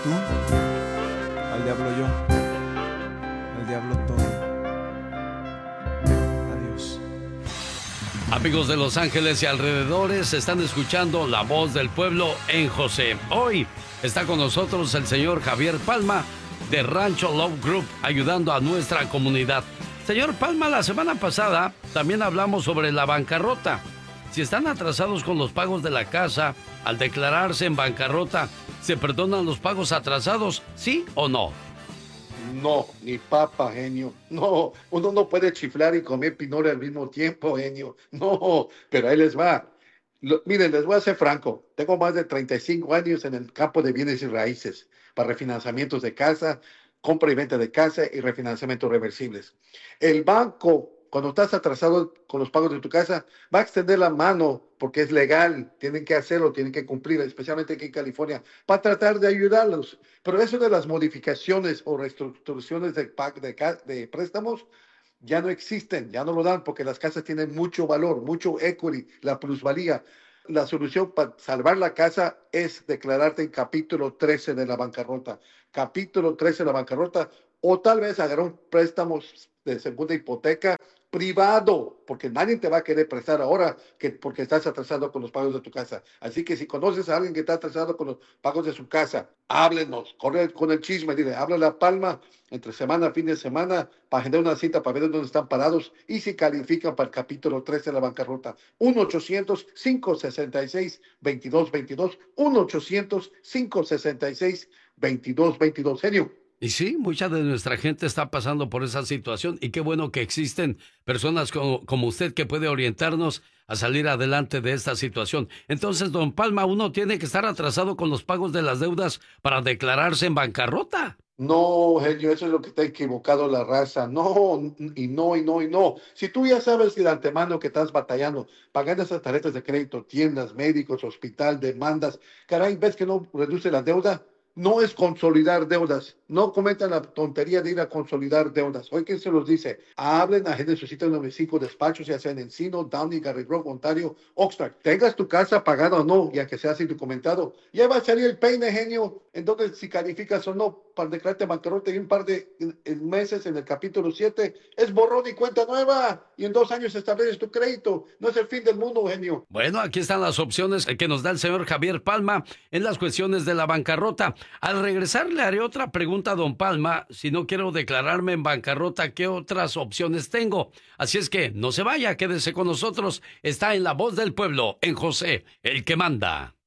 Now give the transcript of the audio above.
tú, al diablo yo, al diablo todo. Adiós. Amigos de Los Ángeles y alrededores, están escuchando La Voz del Pueblo en José. Hoy está con nosotros el señor Javier Palma de Rancho Love Group, ayudando a nuestra comunidad. Señor Palma, la semana pasada también hablamos sobre la bancarrota. Si están atrasados con los pagos de la casa, al declararse en bancarrota, ¿se perdonan los pagos atrasados, sí o no? No, ni papa, genio. No, uno no puede chiflar y comer pinole al mismo tiempo, genio. No, pero ahí les va. Miren, les voy a ser franco. Tengo más de 35 años en el campo de bienes y raíces para refinanciamientos de casa, compra y venta de casa y refinanciamientos reversibles. El banco, cuando estás atrasado con los pagos de tu casa, va a extender la mano porque es legal. Tienen que hacerlo, tienen que cumplir, especialmente aquí en California, para tratar de ayudarlos. Pero eso de las modificaciones o reestructuraciones de préstamos ya no existen, ya no lo dan porque las casas tienen mucho valor, mucho equity, la plusvalía. La solución para salvar la casa es declararte en capítulo 13 de la bancarrota. Capítulo 13 de la bancarrota, o tal vez agarrar un préstamo de segunda hipoteca privado, porque nadie te va a querer prestar ahora porque estás atrasado con los pagos de tu casa. Así que si conoces a alguien que está atrasado con los pagos de su casa, háblenos, corre con el chisme, dile, háblale a Palma entre semana, fin de semana, para generar una cita para ver dónde están parados y si califican para el capítulo 13 de la bancarrota. 1-800-566-2222, 1-800-566-2222. Genio. Y sí, mucha de nuestra gente está pasando por esa situación y qué bueno que existen personas como usted que puede orientarnos a salir adelante de esta situación. Entonces, don Palma, uno tiene que estar atrasado con los pagos de las deudas para declararse en bancarrota. No, genio, eso es lo que está equivocado la raza. No, y no, y no, y no. Si tú ya sabes de antemano que estás batallando, pagando esas tarjetas de crédito, tiendas, médicos, hospital, demandas, caray, ves que no reduce la deuda, no es consolidar deudas. No cometan la tontería de ir a consolidar deudas. Hoy, ¿quién se los dice? Hablen a gente de su sitio 95 despachos, ya sea en Encino, Downey, Garry Grove, Ontario, Oxnard. Tengas tu casa pagada o no, ya que sea así documentado, ya va a salir el peine, genio. Entonces, si calificas o no para declararte bancarrota y un par de meses en el capítulo 7, es borrón y cuenta nueva. Y en 2 años estableces tu crédito. No es el fin del mundo, genio. Bueno, aquí están las opciones que nos da el señor Javier Palma en las cuestiones de la bancarrota. Al regresar le haré otra pregunta a don Palma. Si no quiero declararme en bancarrota, ¿qué otras opciones tengo? Así es que no se vaya, quédese con nosotros. Está en La Voz del Pueblo, en José, el que manda.